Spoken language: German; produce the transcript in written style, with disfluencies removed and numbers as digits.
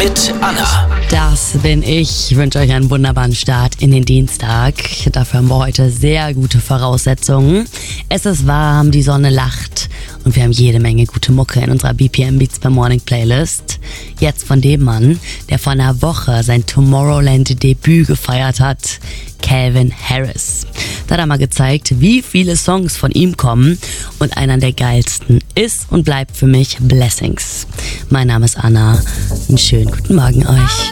mit Anna. Das bin ich. Ich wünsche euch einen wunderbaren Start in den Dienstag. Dafür haben wir heute sehr gute Voraussetzungen. Es ist warm, die Sonne lacht und wir haben jede Menge gute Mucke in unserer BPM Beats per Morning Playlist. Jetzt von dem Mann, der vor einer Woche sein Tomorrowland-Debüt gefeiert hat, Calvin Harris. Da hat er mal gezeigt, wie viele Songs von ihm kommen und einer der geilsten ist und bleibt für mich Blessings. Mein Name ist Anna. Einen schönen guten Morgen euch.